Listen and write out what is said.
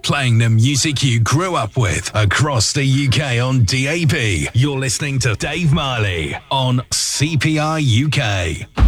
playing the music you grew up with across the UK on DAB. You're listening to Dave Marley on CPI UK.